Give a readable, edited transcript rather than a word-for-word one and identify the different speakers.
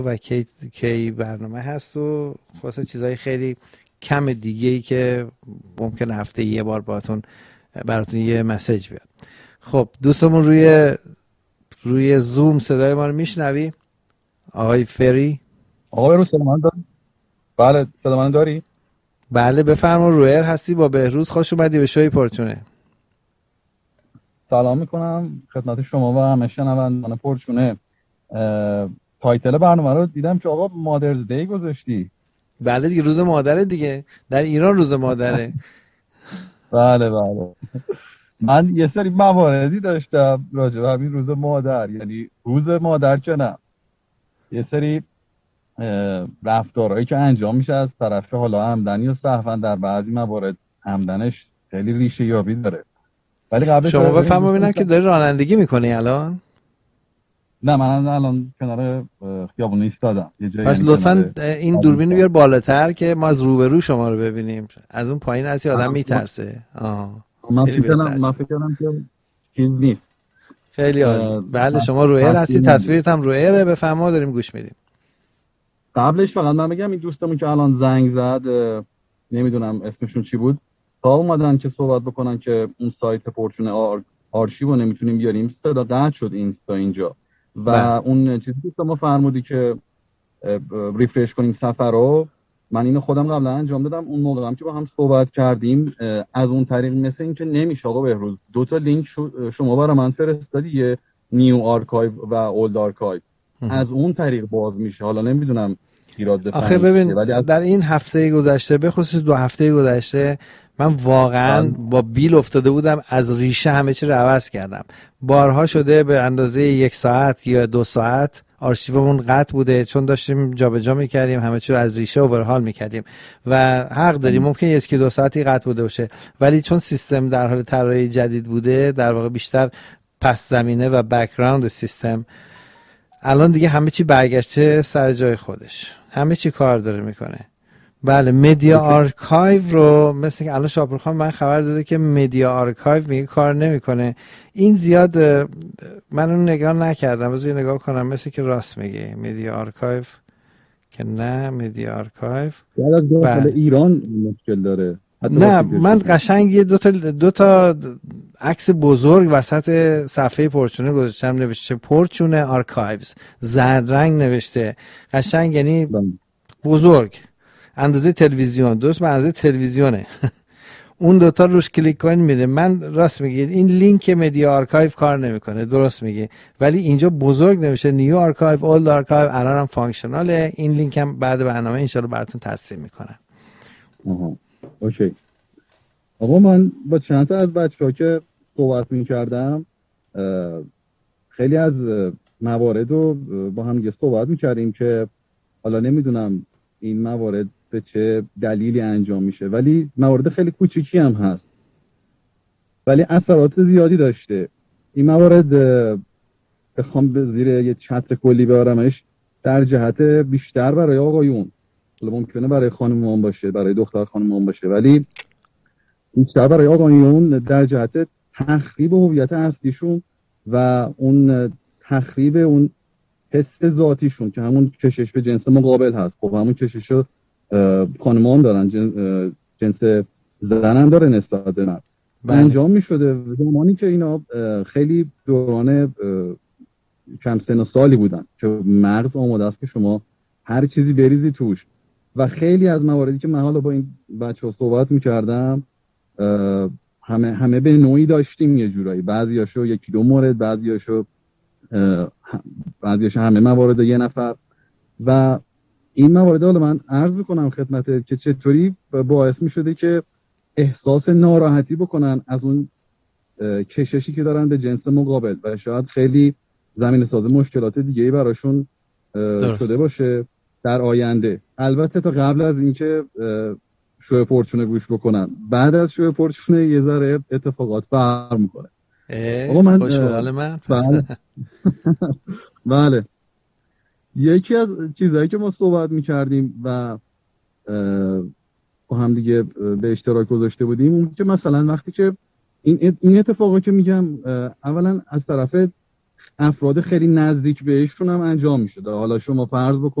Speaker 1: و کی برنامه هست و خلاصه چیزای خیلی کم دیگه‌ای که ممکنه هفته یه بار براتون یه مسیج بیاد. خب دوستمون روی زوم صدای ما رو میشنوی؟ آقای فری؟
Speaker 2: آقای رو صدا من داری؟ بله صدا من داری؟
Speaker 1: بله بفرما. رویر هستی با بهروز، خوش اومدی به شوی پرچونه.
Speaker 2: سلام میکنم خدمت شما و همه شنوندگان پرچونه. تایتل برنامه رو دیدم که آقا مادرز دی گذاشتی.
Speaker 1: بله دیگه، روز مادره دیگه، در ایران روز مادره.
Speaker 2: بله من یه سری مواردی داشتم راجع به همین روز مادر، یعنی روز مادر که نه، یه سری رفتارهایی که انجام میشه از طرف حالا همدنی و صحفا، در بعضی موارد همدنش خیلی ریشه یابی داره. ولی قبلش
Speaker 1: شما بفرما ببینم که داری رانندگی میکنی الان؟
Speaker 2: نه من الان کنار خیابون ایستادم یه جایی.
Speaker 1: پس لطفاً این دوربین رو بیار بالاتر که ما از روبرو شما رو ببینیم، از اون پایین از آدم میترسه.
Speaker 2: من فکر کردم که چیز نیست.
Speaker 1: خیلی عالی. بله شما رویر هستی، تصویرت هم رویره، بفرما داریم گوش میدیم.
Speaker 2: قبلش فقط من بگم این دوستمون که الان زنگ زد، نمیدونم اسمشون چی بود، تا اومدن که صحبت بکنن که اون سایت پرچونه آرشیو نمیتونیم بیاریم، صدا قطع شد اینستا اینجا و اون چیزی که ما فرمودی که ریفرش کنیم سفر رو، من اینو خودم قبلا انجام دادم. اون موقع هم که با هم صحبت کردیم از اون طریق مثل این که نمیشه آقا بهروز، 2 لینک شما برای من فرستادی، یه نیو آرکایو و اولد آرکایو، از اون طریق باز میشه. حالا نمیدونم ایراد بفهمید.
Speaker 1: آخه ببین در این هفته گذشته، به خصوص 2 هفته گذشته، من واقعا با بیل افتاده بودم، از ریشه همه چی رو عوض کردم. بارها شده به اندازه 1 ساعت یا 2 ساعت آرشیومون قطع بوده، چون داشتیم جابجا می‌کردیم، همه چی رو از ریشه اوورهال می‌کردیم و حق داریم ممکن 1-2 ساعتی قطع بوده باشه، ولی چون سیستم در حال طراحی جدید بوده، در واقع بیشتر پس زمینه و بک‌گراند سیستم، الان دیگه همه چی برگشته سر جای خودش، همه چی کار داره میکنه. بله مدیا آرکایو رو مثل که الان شاپورخان من خبر داده که مدیا آرکایو میگه کار نمیکنه. این زیاد من اون نگاه نکردم، بذار نگاه کنم، مثل که راست میگه مدیا آرکایو که نه، مدیا آرکایو
Speaker 2: داخل ایران مشکل داره.
Speaker 1: نه من قشنگ یه 2 تا عکس بزرگ وسط صفحه پرچونه گذاشتم، نوشته پرچونه آرکایوز، زرد رنگ نوشته، قشنگ، یعنی بزرگ، اندازه تلویزیون، درست به اندازه تلویزیونه. اون 2 تا روش کلیک کنید میره. من راست میگید این لینک مدیا آرکایو کار نمیکنه، درست میگه، ولی اینجا بزرگ نوشته نیو آرکایو، اولد آرکایو، الان هم فانکشناله. این لینک هم بعد برنامه ان شاء الله براتون تصدیق میکنم.
Speaker 2: اوکی. آقا من با چند تا از بچه‌ها که صحبت می‌کردم، خیلی از موارد رو با هم دیگه صحبت می‌کردیم که حالا نمیدونم این موارد به چه دلیلی انجام میشه، ولی موارد خیلی کوچیکی هم هست ولی اثرات زیادی داشته. این موارد بخوام به زیر یه چتر کلی بیارمش، در جهت بیشتر برای آقایون، حالا ممکنه برای خانم‌ها باشه، برای دختر خانم‌ها باشه، ولی بیشتر برای آقایون در جهت تخریب هویت اصلیشون و اون تخریب اون حس ذاتیشون که همون کشش به جنس مقابل هست. خب همون کشش رو خانمان دارن، جنس زن هم داره نسبت به مرد. انجام می شده زمانی که اینا خیلی دوران کم سن و سالی بودن که مغز آماده است که شما هر چیزی بریزی توش. و خیلی از مواردی که من حالا با این بچه‌ها صحبت می‌کردم همه به نوعی داشتیم یه جورایی، بعضیاشو 1-2 مورد، بعضیاشو همه موارد یه نفر. و این موارد حالا من عرض میکنم خدمتت که چطوری باعث میشده که احساس ناراحتی بکنن از اون کششی که دارن به جنس مقابل و شاید خیلی زمین ساز مشکلات دیگه‌ای براشون شده باشه در آینده. البته تا قبل از اینکه شو پرچونه گوش بکنن، بعد از شو پرچونه یه ذره اتفاقات فرق میکنه.
Speaker 1: آقا من خوش به حال من.
Speaker 2: بله یکی از چیزهایی که ما صحبت میکردیم و با هم دیگه به اشتراک گذاشته بودیم اون که مثلا وقتی که این اتفاقی که میگم، اولا از طرف افراد خیلی نزدیک بهشون هم انجام میشه. حالا شما فرض بکن